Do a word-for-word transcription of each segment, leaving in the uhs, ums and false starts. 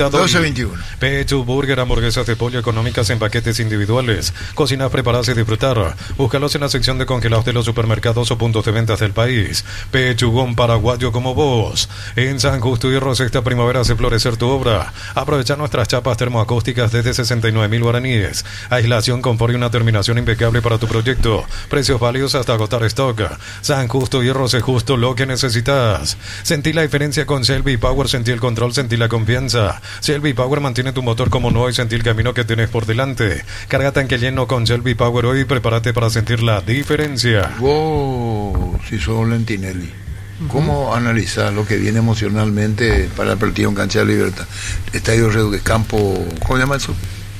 invitado. doce veintiuno. Pechu Burger, hamburguesas de pollo económicas en paquetes individuales. Cocinas preparadas y disfrutar. Búscalos en la sección de congelados de los supermercados o puntos de ventas del país. Pechugón paraguayo como vos. En San Justo y Rosa esta primavera hace florecer tu obra. Aprovecha nuestras chapas termoacústicas desde sesenta y nueve mil guaraníes. Aislación, confort y una terminación impecable para tu proyecto. Precios válidos hasta agotar stock. San Justo y Rosa, justo lo que necesitas. Sentí la diferencia con Shelby Power, sentí el control, sentí la confianza. Shelby Power mantiene tu motor como nuevo y sentí el camino que tienes por delante. Carga tanque lleno con Shelby Power hoy y prepárate para sentir la diferencia. Wow, si sos Lentinelli, ¿cómo uh-huh. analizar lo que viene emocionalmente para el partido en Cancha de Libertad? Estadio Reduque, campo, ¿cómo se llama eso?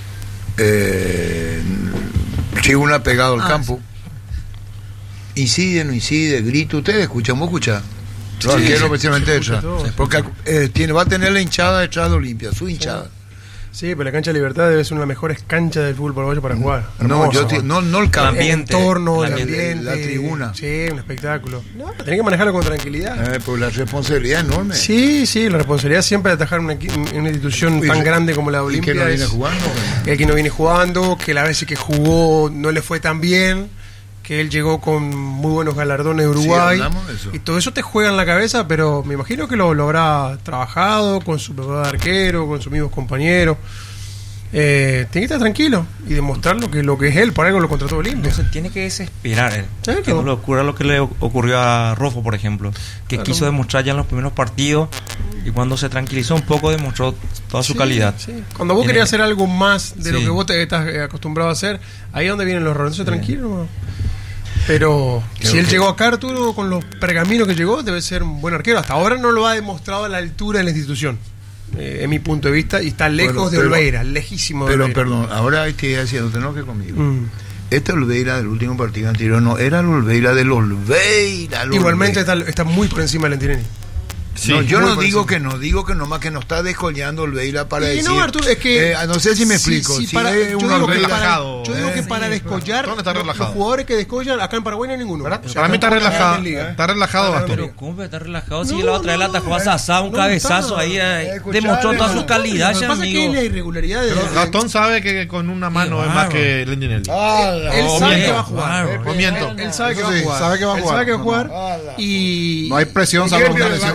Eh, Tribuna pegado al ah, campo. Sí. Incide, no incide, grito, ustedes escuchan, vos escuchás. Los sí, arqueros especialmente detrás. Porque eh, tiene, va a tener la hinchada detrás de Olimpia, su hinchada. Sí, pero la cancha de Libertad debe ser una de las mejores canchas del fútbol paraguayo para jugar. Hermoso, no, yo te, no, no el campo. El entorno, el ambiente, ambiente, la tribuna. Sí, un espectáculo. No, tenés que manejarlo con tranquilidad. Eh, pues la responsabilidad es enorme. Sí, sí, la responsabilidad siempre de atajar una, una institución y, tan grande como la de Olimpia. Y que no viene jugando. El que no viene jugando, que las veces que jugó no le fue tan bien, que él llegó con muy buenos galardones de Uruguay, sí, y todo eso te juega en la cabeza, pero me imagino que lo, lo habrá trabajado con su preparador de arquero, con sus mismos compañeros. Eh, tiene que estar tranquilo y demostrar lo que, lo que es él, por algo lo contrató Olimpia. Entonces tiene que desesperar él, ¿sí? Que no le ocurra lo que le ocurrió a Rofo, por ejemplo, que claro. quiso demostrar ya en los primeros partidos y cuando se tranquilizó un poco demostró toda su sí, calidad. Sí. Cuando vos querías hacer algo más de sí. lo que vos te estás acostumbrado a hacer, ahí es donde vienen los errores. Entonces sí. tranquilo. Pero Creo si él que... llegó acá, Arturo, con los pergaminos que llegó, debe ser un buen arquero. Hasta ahora no lo ha demostrado a la altura de la institución, eh, en mi punto de vista, y está lejos bueno, de pero, Olveira, lejísimo de pero, Olveira. Pero, perdón, ahora estoy haciendo no que conmigo. Mm. Este Olveira del último partido anterior no era el Olveira del Olveira. El Igualmente Olveira. Está, está muy por encima de Lentinelli. Sí, no, yo no digo que no, digo que nomás que no está descollando Olveira para y decir. No, Arturo, es que eh, no sé si me explico. Sí, sí, si para, es yo, un digo que para, yo digo eh, que para sí, descollar, ¿dónde está relajado? Los jugadores que descollan acá en Paraguay no hay ninguno. ¿Verdad? Para mí está relajado. Liga, está relajado bastante. Pero ¿cómo está relajado? No, Si la otra vez no, la atajó a Sasá, un no, cabezazo no, ahí, eh, demostró toda su calidad, ya, pasa amigo. que es la irregularidad de Gastón sabe que con una mano es más que Lentinelli. Él sabe que va a jugar. O miento. Él sabe que va a jugar. Sabe que va a jugar. Sabe que va a jugar. Y no hay presión, sabe una lesión.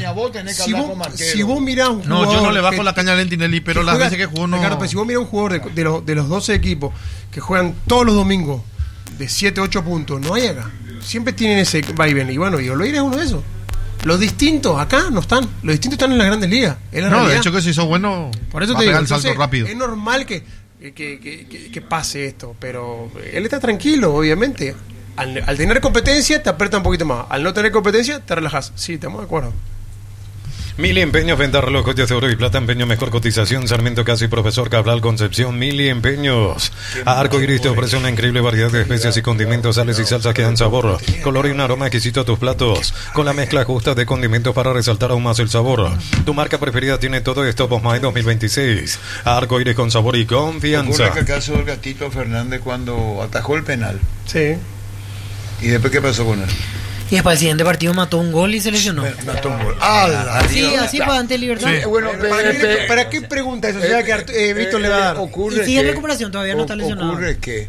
Si vos mirás un jugador. No, yo no le bajo la caña a Lentinelli, pero las veces que jugó no. Ricardo, pero si vos mirás un jugador de, de, los, de los doce equipos que juegan todos los domingos de siete, ocho puntos, no hay acá. Siempre tienen ese vaivén. Y bueno, y Olveira es uno de esos. Los distintos acá no están. Los distintos están en las grandes ligas. Es la no, realidad. De hecho que si sos bueno, por eso va te a pegar digo, el salto rápido. Es normal que, que, que, que, que pase esto, pero él está tranquilo, obviamente. Al, al tener competencia te aprieta un poquito más. Al no tener competencia te relajas. Sí, estamos de acuerdo. Mili Empeños, venta reloj, joyas de oro y plata, empeño, mejor cotización, Sarmiento Casi, Profesor Cabral, Concepción, Mili Empeños. Arco Iris te ofrece una increíble variedad de especias y condimentos, sales y salsas que dan sabor, color y un aroma exquisito a tus platos, con la mezcla justa de condimentos para resaltar aún más el sabor. Tu marca preferida tiene todo esto Postmay dos mil veintiséis. Arco Iris con sabor y confianza. ¿Ocurre que acaso el Gatito Fernández cuando atajó el penal? Sí. ¿Y después qué pasó con él? Y después el siguiente partido mató un gol y se lesionó. Mató un gol. ¡Ah! Sí, así para ante Libertad. Sí. Bueno, ¿Para, ¿para, qué, ¿Para qué pregunta eso? Eh, que Artu- eh, Víctor eh, le va a dar. Y sigue en recuperación, todavía no está lesionado. Ocurre que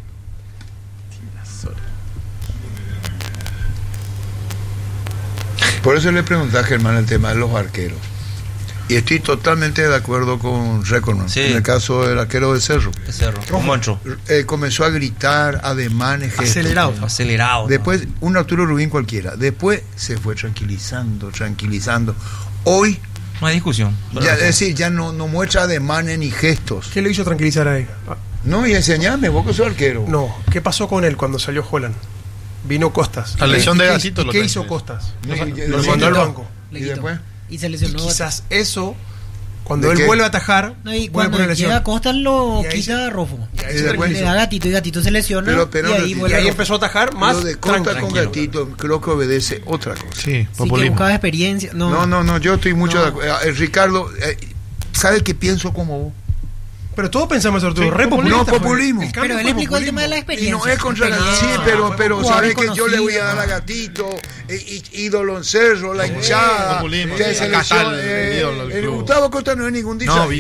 por eso le pregunté a Germán el tema de los arqueros. Y estoy totalmente de acuerdo con Reconon. Sí. En el caso del arquero de Cerro. De Cerro. Un monstruo. Eh, comenzó a gritar, ademanes, gestos. Acelerado. Acelerado. Después, no. un Arturo Rubín cualquiera. Después se fue tranquilizando, tranquilizando. Hoy. No hay discusión. Ya, es decir, ya no, no muestra ademanes ni gestos. ¿Qué le hizo tranquilizar a él? No, y enseñame, vos que sos arquero. No, ¿qué pasó con él cuando salió Holland? Vino Costas. La lesión de Gatito. Gatito. ¿Qué hizo Costas? No, lo, y, lo, lo mandó al banco. ¿Y después? Y se lesionó. Y quizás eso, cuando él qué? vuelve a atajar, no, y cuando llega Costas lo y quita se, Rofo. Y ahí y después le da Gatito y Gatito se lesiona. Pero, pero, y ahí, y ahí empezó a atajar más. Lo de Costa con Gatito creo que obedece otra cosa. Sí, populismo. Sí, que buscaba experiencia. No, no, no, no yo estoy mucho no. de acuerdo. Eh, Ricardo, eh, ¿sabes qué pienso como vos? Pero todos pensamos, Arturo, sí, re populista. No, populismo. Pero él explicó el tema de la experiencia. Y no es contra no, sí, pero, pero sabes que yo le voy a dar a Gatito, eh, ídolo en Cerro, la hinchada, populismo, que sí, selección, el, eh, ídolo, el el Gustavo Costa no es ningún dicho. No,